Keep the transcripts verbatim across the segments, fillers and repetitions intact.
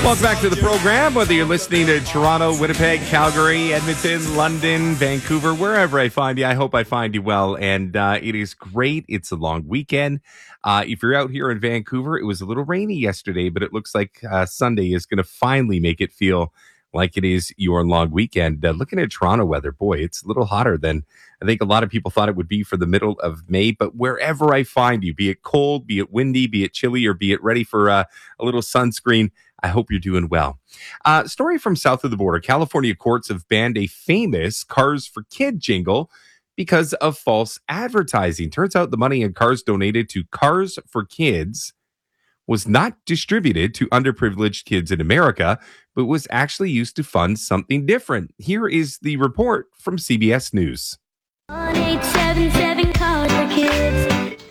Welcome back to the program. Whether you're listening to Toronto, Winnipeg, Calgary, Edmonton, London, Vancouver, wherever I find you, I hope I find you well. And uh, it is great. It's a long weekend. Uh, if you're out here in Vancouver, it was a little rainy yesterday, but it looks like uh, Sunday is going to finally make it feel like it is your long weekend. Uh, looking at Toronto weather, boy, it's a little hotter than I think a lot of people thought it would be for the middle of May. But wherever I find you, be it cold, be it windy, be it chilly, or be it ready for uh, a little sunscreen, I hope you're doing well. Uh, story from south of the border. California courts have banned a famous Cars for Kid jingle because of false advertising. Turns out the money in cars donated to Cars for Kids was not distributed to underprivileged kids in America, but was actually used to fund something different. Here is the report from C B S News. one eight seven seven Cars for Kids.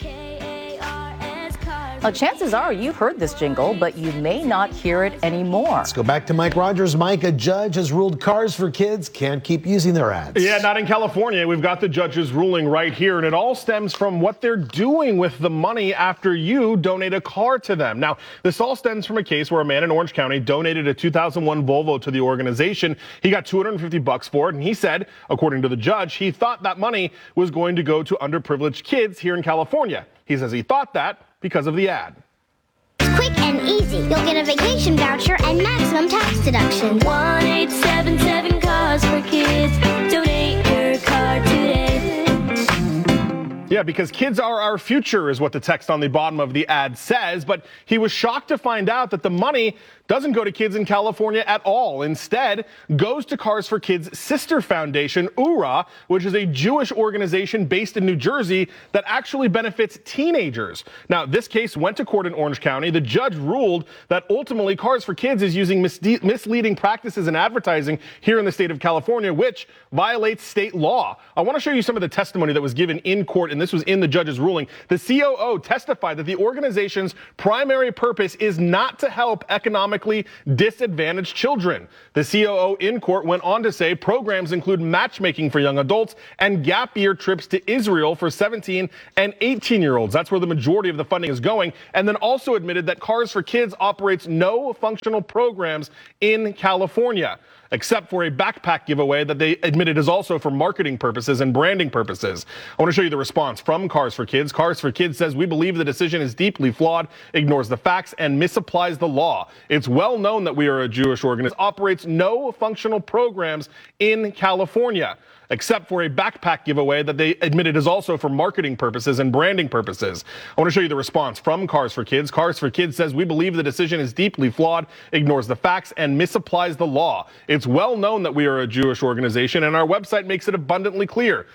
Well, chances are you've heard this jingle, but you may not hear it anymore. Let's go back to Mike Rogers. Mike, a judge has ruled Cars for Kids can't keep using their ads. Yeah, not in California. We've got the judge's ruling right here, and it all stems from what they're doing with the money after you donate a car to them. Now, this all stems from a case where a man in Orange County donated a two thousand one Volvo to the organization. He got two hundred fifty bucks for it, and he said, according to the judge, he thought that money was going to go to underprivileged kids here in California. He says he thought that because of the ad. It's quick and easy. You'll get a vacation voucher and maximum tax deduction. one eight seven seven Cars for Kids. Donate your car today. Yeah, because kids are our future is what the text on the bottom of the ad says. But he was shocked to find out that the money doesn't go to kids in California at all. Instead, goes to Cars for Kids' sister foundation, U R A, which is a Jewish organization based in New Jersey that actually benefits teenagers. Now, this case went to court in Orange County. The judge ruled that ultimately Cars for Kids is using misde- misleading practices in advertising here in the state of California, which violates state law. I want to show you some of the testimony that was given in court, and this was in the judge's ruling. The C O O testified that the organization's primary purpose is not to help economically disadvantaged children. The C O O in court went on to say programs include matchmaking for young adults and gap year trips to Israel for seventeen and eighteen year olds. That's where the majority of the funding is going. And then also admitted that Cars for Kids operates no functional programs in California, except for a backpack giveaway that they admitted is also for marketing purposes and branding purposes. I want to show you the response from Cars for Kids. Cars for Kids says, "We believe the decision is deeply flawed, ignores the facts, and misapplies the law. It's well known that we are a Jewish organization. Operates no functional programs in California, except for a backpack giveaway that they admitted is also for marketing purposes and branding purposes." I want to show you the response from Cars for Kids. Cars for Kids says, "We believe the decision is deeply flawed, ignores the facts, and misapplies the law. It's well known that we are a Jewish organization, and our website makes it abundantly clear.